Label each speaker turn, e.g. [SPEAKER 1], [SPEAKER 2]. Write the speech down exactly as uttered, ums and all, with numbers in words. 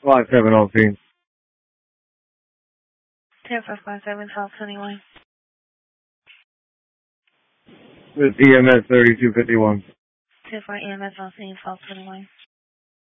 [SPEAKER 1] five seven on scene.
[SPEAKER 2] ten five five seven, twelve twenty-one.
[SPEAKER 1] With E M S thirty-two fifty-one.
[SPEAKER 2] ten four E M S on scene, twelve twenty-one.